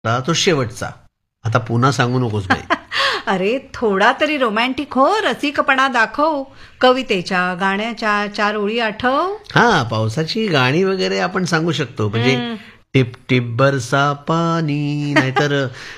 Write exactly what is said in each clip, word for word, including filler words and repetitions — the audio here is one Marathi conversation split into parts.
आता तो शेवटचा. आता पुन्हा सांगू नकोस बाई. अरे थोडा तरी रोमॅन्टिक हो, रसिकपणा दाखव. कवितेच्या गाण्याच्या चार ओळी आठव. हा, पावसाची गाणी वगैरे आपण सांगू शकतो. म्हणजे टिप टिप बरसा पाणी, नाहीतर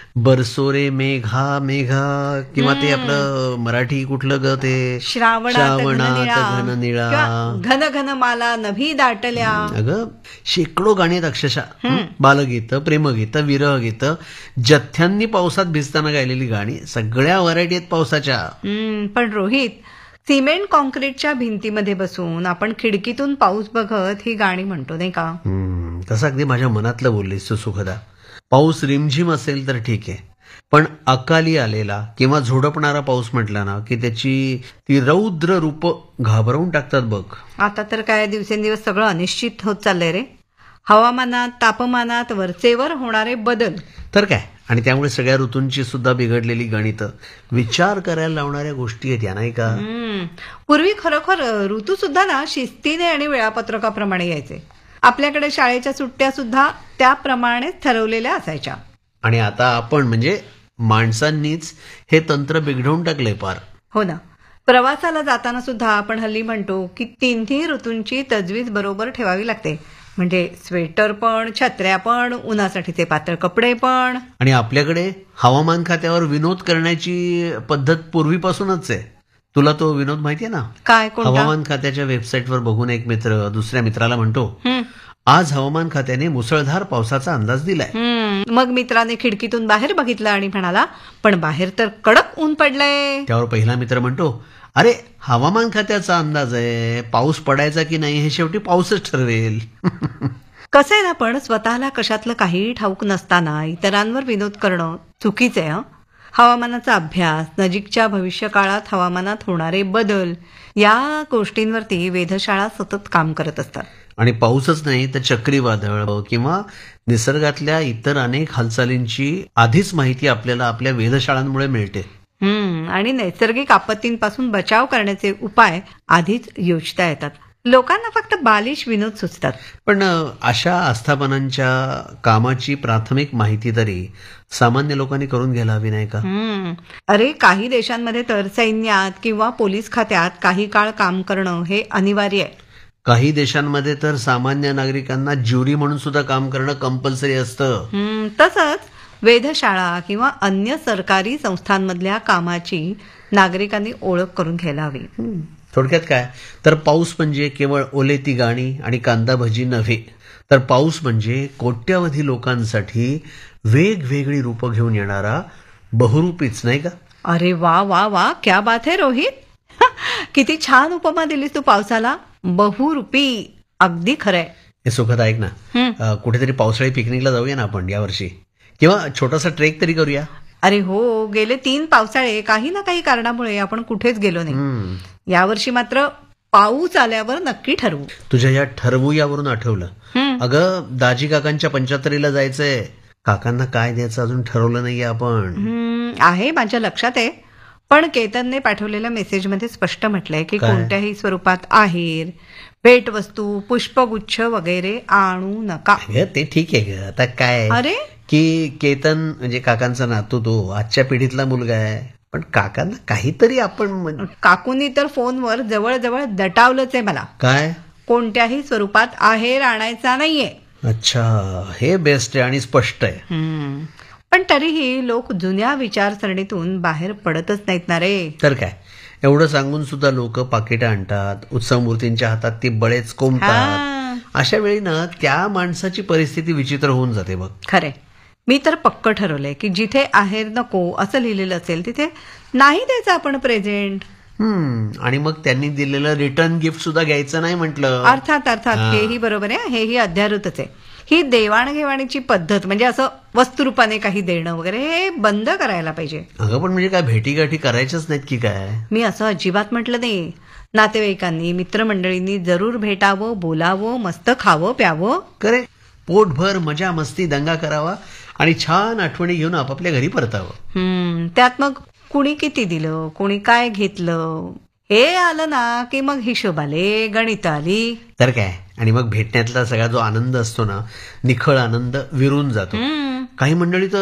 बरसोरे मेघा मेघा, किंवा ते आपलं मराठी कुठलं ग ते श्रावणात घन निळा, घन घन माला नभी दाटल्या. अगं शेकडो गाणी आहेत अक्षरशः. बालगीतं, प्रेमगीतं, विरह गीतं, जथ्यांनी पावसात भिजताना गायलेली गाणी, सगळ्या व्हरायटी आहेत पावसाच्या. पण रोहित, सिमेंट कॉन्क्रीटच्या भिंतीमध्ये बसून आपण खिडकीतून पाऊस बघत ही गाणी म्हणतो नाही का? तसं अगदी माझ्या मनातलं बोललीस तू सुखदा. पाऊस रिमझिम असेल तर ठीक आहे, पण अकाली आलेला किंवा झोडपणारा पाऊस म्हटला ना की त्याची ती रौद्र रूप घाबरवून टाकतात बघ. आता तर काय दिवसेंदिवस सगळं अनिश्चित होत चाललंय रे. हवामानात, तापमानात वरचेवर होणारे बदल तर काय, आणि त्यामुळे सगळ्या ऋतूंची सुद्धा बिघडलेली गणितं, विचार करायला लावणाऱ्या गोष्टी आहेत या, नाही का? पूर्वी खरोखर ऋतू सुद्धा ना शिस्तीने आणि वेळापत्रकाप्रमाणे यायचे. आपल्याकडे शाळेच्या सुट्ट्या सुद्धा त्याप्रमाणेच ठरवलेल्या असायच्या. आणि आता आपण म्हणजे माणसांनीच हे तंत्र बिघडवून टाकलंय पार. हो ना. प्रवासाला जाताना सुद्धा आपण हल्ली म्हणतो की तिन्ही ऋतूंची तजवीज बरोबर ठेवावी लागते. म्हणजे स्वेटर पण, छत्र्या पण, उन्हासाठीचे पातळ कपडे पण. आणि आपल्याकडे हवामान खात्यावर विनोद करण्याची पद्धत पूर्वीपासूनच आहे. तुला तो विनोद माहितीये ना? काय? कोणता? हवामान खात्याच्या वेबसाईटवर बघून एक मित्र दुसऱ्या मित्राला म्हणतो, आज हवामान खात्याने मुसळधार पावसाचा अंदाज दिलाय. मग मित्राने खिडकीतून बाहेर बघितलं आणि म्हणाला, पण बाहेर तर कडक ऊन पडलंय. त्यावर पहिला मित्र म्हणतो, अरे हवामान खात्याचा अंदाज आहे, पाऊस पडायचा की नाही हे शेवटी पाऊसच ठरवेल. कसं आहे ना, पण स्वतःला कशातलं काहीही ठाऊक नसताना इतरांवर विनोद करणं चुकीचं आहे. हवामानाचा अभ्यास, नजीकच्या भविष्यकाळात हवामानात होणारे बदल, या गोष्टींवरती वेधशाळा सतत काम करत असतात. आणि पाऊसच नाही तर चक्रीवादळ किंवा निसर्गातल्या इतर अनेक हालचालींची आधीच माहिती आपल्याला आपल्या वेधशाळांमुळे मिळते. हम्म आणि नैसर्गिक आपत्तींपासून बचाव करण्याचे उपाय आधीच योजता येतात. लोकांना फक्त बालिश विनोद सुचतात. पण अशा आस्थापनांच्या कामाची प्राथमिक माहिती तरी सामान्य लोकांनी करून घ्यायला हवी, नाही का? अरे काही देशांमध्ये तर सैन्यात किंवा पोलीस खात्यात काही काळ काम करणं हे अनिवार्य आहे. काही देशांमध्ये तर सामान्य नागरिकांना ज्युरी म्हणून सुद्धा काम करणं कंपल्सरी असतं. तसंच वेधशाळा किंवा अन्य सरकारी संस्थांमधल्या कामाची नागरिकांनी ओळख करून घ्यायला हवी. थोडक्यात काय तर पाऊस म्हणजे केवळ ओलेती गाणी आणि कांदा भजी नव्हे, तर पाऊस म्हणजे कोट्यावधी लोकांसाठी वेगवेगळी रूपं घेऊन येणारा बहुरूपीच, नाही का? अरे वा वा वा, क्या बात है रोहित. किती छान उपमा दिलीस तू पावसाला, बहुरूपी. अगदी खरंय. हे सुखद ऐक ना, कुठेतरी पावसाळी पिकनिकला जाऊया ना आपण यावर्षी, किंवा छोटासा ट्रेक तरी करूया. अरे हो, गेले तीन पावसाळे काही ना काही कारणामुळे आपण कुठेच गेलो नाही. यावर्षी मात्र पाऊस आल्यावर नक्की ठरवू. तुझ्या या ठरवू यावरून आठवलं, अगं दाजी काकांच्या पंच्याहत्तरीला जायचंय. काकांना काय द्यायचं अजून ठरवलं नाहीये आपण. आहे, माझ्या लक्षात आहे. पण केतनने पाठवलेल्या मेसेजमध्ये स्पष्ट म्हटलंय की कोणत्याही स्वरूपात आहेर, भेटवस्तू, पुष्पगुच्छ वगैरे आणू नका. ते ठीक आहे ग, आता काय अरे की केतन म्हणजे काकांचा नातू, तो आजच्या पिढीतला मुलगा आहे, पण काकांना काहीतरी आपण. काकूंनी तर फोनवर जवळजवळ दटावलंच आहे मला. काय? कोणत्याही स्वरूपात आहेर आणायचा नाहीये. अच्छा, हे बेस्ट आहे आणि स्पष्ट आहे. पण तरीही लोक जुन्या विचारसरणीतून बाहेर पडतच नाहीत ना रे. तर काय, एवढं सांगून सुद्धा लोक पाकिटं आणतात, उत्सव मूर्तींच्या हातात ती बळेच कोंबतात. अशा वेळी ना त्या माणसाची परिस्थिती विचित्र होऊन जाते बघ. खरे, मी तर पक्क ठरवलंय की जिथे आहेर नको असं लिहिलेलं असेल तिथे नाही द्यायचं आपण प्रेझेंट. हम्म आणि मग त्यांनी दिलेलं रिटर्न गिफ्ट सुद्धा घ्यायचं नाही म्हटलं. अर्थात अर्थात हेही बरोबर आहे, हेही अध्यारूतच आहे. ही देवाणघेवाणीची पद्धत म्हणजे असं वस्तुरूपाने काही देणं वगैरे हे बंद करायला पाहिजे. अगं पण म्हणजे काय भेटीगाठी करायच्याच नाहीत की काय? मी असं अजिबात म्हटलं नाही. नातेवाईकांनी, मित्रमंडळींनी जरूर भेटावं, बोलावं, मस्त खावं प्यावं. करे, पोटभर मजा मस्ती दंगा करावा आणि छान आठवणी घेऊन आपापल्या घरी परतावं. हम्म त्यात मग कुणी किती दिलं, कोणी काय घेतलं हे आलं ना की मग हिशोब आले, गणित आली. तर काय, आणि मग भेटण्यातला सगळा जो आनंद असतो ना, निखळ आनंद विरून जातो. काही मंडळी तर